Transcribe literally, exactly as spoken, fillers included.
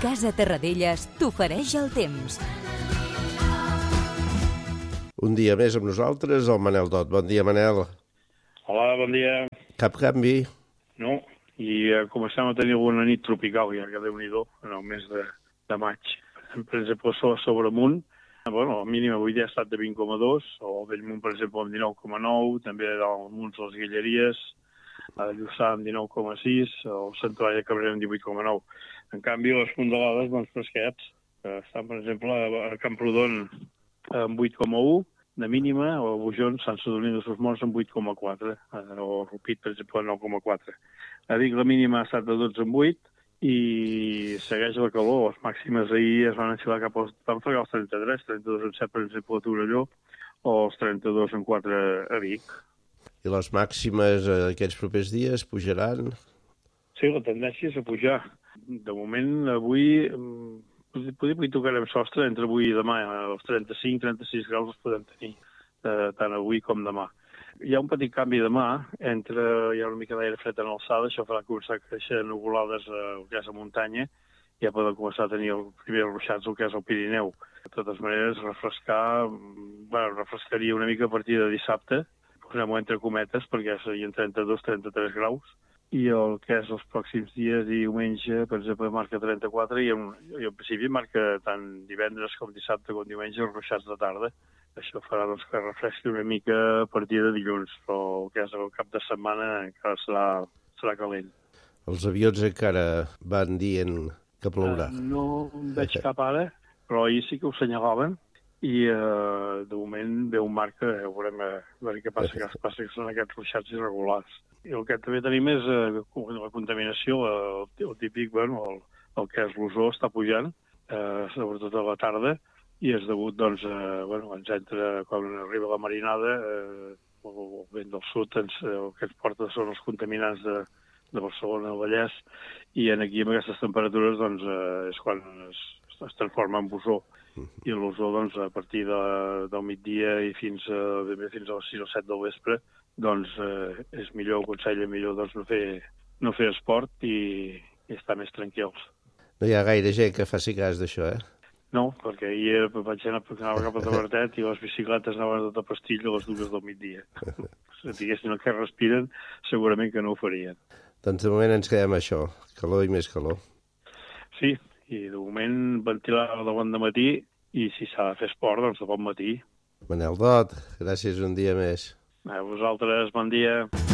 Casa Terradellas t'ofereix el temps. Un dia més amb nosaltres, el Manel Dot. Bon dia, Manel. Hola, bon dia. Cap canvi? No, i eh, comencem a tenir alguna nit tropical, ja que Déu-n'hi-do, en el mes de, de maig. Per exemple, so, sobre amunt, bueno, el mínim avui dia ha estat de vint coma dos, o Bellmunt, per exemple, amb dinou coma nou, també al Munts de les Guilleries, a Lluçà amb dinou coma sis, o el Santuari de Cabrera amb divuit coma nou. En canvi, les fondalades, doncs, fresquets, que estan, per exemple, a Camprodon amb vuit coma u, de mínima, o a Bujons, Sant Sadurní de Susmons amb vuit coma quatre, o Rupit, per exemple, nou coma quatre. A Vic la mínima ha estat de dotze coma vuit i segueix la calor. Les màximes ahir es van enfilar cap als, van fregar els trenta-tres, trenta-dos coma set, per exemple, a Torelló, o els trenta-dos coma quatre a Vic. I les màximes eh, aquests propers dies pujaran? Sí, la tendència és a pujar. De moment, avui, podria que tocarem sostre entre avui i demà. Els trenta-cinc trenta-sis graus els podem tenir, eh, tant avui com demà. Hi ha un petit canvi demà, entre hi ha una mica d'aire fred en alçada, això farà començar a créixer nuvolades al que és a muntanya, i ja poden començar a tenir els primers ruixats el que és el Pirineu. De totes maneres, refrescar, bueno, refrescaria una mica a partir de dissabte, posem-ho entre cometes, perquè serien trenta-dos trenta-tres graus, i el que és els pròxims dies, diumenge, per exemple, marca trenta-quatre, i en, i en principi marca tant divendres com dissabte com diumenge ruixats de tarda. Això farà doncs, que refresqui una mica a partir de dilluns, però el que és el cap de setmana encara serà, serà calent. Els avions encara van dient que plourà. Uh, no en veig cap ara, però ahir sí que ho senyalaven, i uh, de moment ve un marc que ja veurem a veure què passa, què passa, que són aquests ruixats irregulars. I el que també tenim és uh, la contaminació, el, el típic, bueno, el, el que és l'ozó està pujant, uh, sobretot a la tarda, i és degut, doncs, eh, bueno, ens entra, quan arriba la marinada, eh, el vent del sud, ens, el que ens porta són els contaminants de, de Barcelona, el Vallès, i en aquí, amb aquestes temperatures, doncs, eh, és quan es, es transforma en ozó. I l'ozó, doncs, a partir de, del migdia i fins a, fins a les sis o set del vespre, doncs, eh, és millor, aconsella millor, doncs, no fer, no fer esport i, i estar més tranquils. No hi ha gaire gent que faci cas d'això, eh? No, perquè ahir vaig anar cap a Tavertet i les bicicletes anaven a tota pastilla a les dues del migdia. Si diguessin el que respiren, segurament que no ho farien. Doncs de moment ens quedem això, calor i més calor. Sí, i de moment ventilar de bon matí i si s'ha de fer esport, doncs de bon matí. Manel Dot, gràcies un dia més. A vosaltres, bon dia.